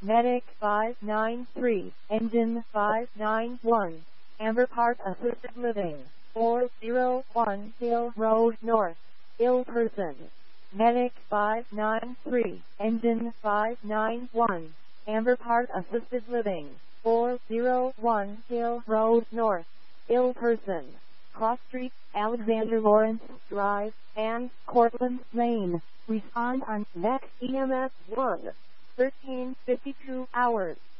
Medic 593, Engine 591, Amber Park Assisted Living, 401 Hill Road North, ill person. Medic 593, Engine 591, Amber Park Assisted Living, 401 Hill Road North, ill person. Cross Street, Alexander Lawrence Drive, and Cortlandt Lane. Respond on Next EMS 1. 13:52 hours.